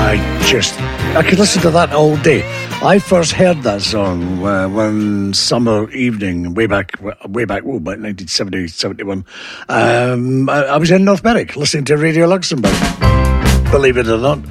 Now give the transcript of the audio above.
I could listen to that all day. I first heard that song one summer evening way back, about 1970, 71. I was in North Berwick listening to Radio Luxembourg, believe it or not.